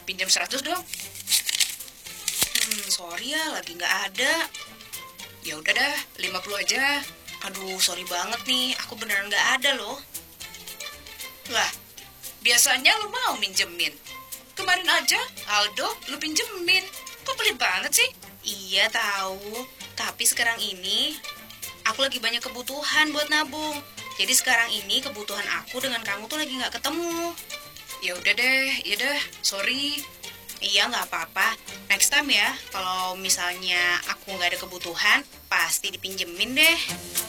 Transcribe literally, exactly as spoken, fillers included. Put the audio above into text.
pinjam seratus dong. Hmm, sorry ya, lagi nggak ada. Ya udah dah, lima puluh aja. Aduh, sorry banget nih, aku beneran nggak ada loh. Lah, biasanya lu mau minjemin. Kemarin aja, Aldo, lu pinjemin. Kok pelit banget sih? Iya tahu, tapi sekarang ini aku lagi banyak kebutuhan buat nabung. Jadi sekarang ini kebutuhan aku dengan kamu tuh lagi nggak ketemu. Ya udah deh, ya deh, sorry. Iya nggak apa-apa. Next time ya, kalau misalnya aku nggak ada kebutuhan, pasti dipinjemin deh.